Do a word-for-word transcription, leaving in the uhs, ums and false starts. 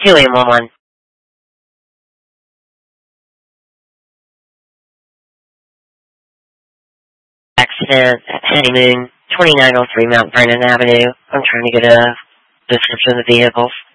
Helium one one. Accident at Honeymoon, twenty-nine oh three Mount Vernon Avenue. I'm trying to get a description of the vehicles.